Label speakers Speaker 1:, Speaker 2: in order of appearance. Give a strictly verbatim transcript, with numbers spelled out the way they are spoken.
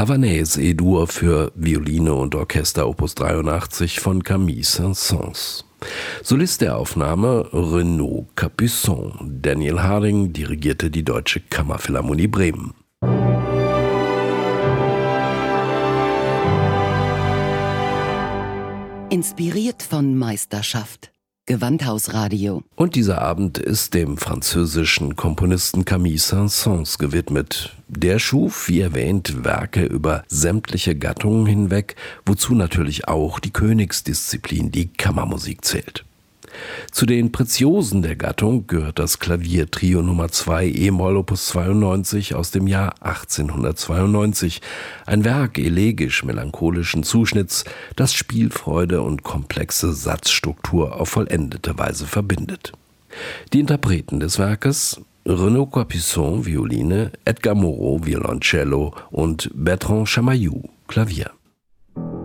Speaker 1: Havanaise E-Dur für Violine und Orchester Opus dreiundachtzig von Camille Saint-Saëns. Solist der Aufnahme Renaud Capuçon. Daniel Harding dirigierte die Deutsche Kammerphilharmonie Bremen.
Speaker 2: Inspiriert von Meisterschaft. Gewandhausradio.
Speaker 1: Und dieser Abend ist dem französischen Komponisten Camille Saint-Saëns gewidmet. Der schuf, wie erwähnt, Werke über sämtliche Gattungen hinweg, wozu natürlich auch die Königsdisziplin, die Kammermusik, zählt. Zu den Preziosen der Gattung gehört das Klaviertrio Nummer zwei e-Moll Opus zweiundneunzig aus dem Jahr achtzehnhundertzweiundneunzig, ein Werk elegisch-melancholischen Zuschnitts, das Spielfreude und komplexe Satzstruktur auf vollendete Weise verbindet. Die Interpreten des Werkes: Renaud Capuçon, Violine, Edgar Moreau, Violoncello und Bertrand Chamayou, Klavier.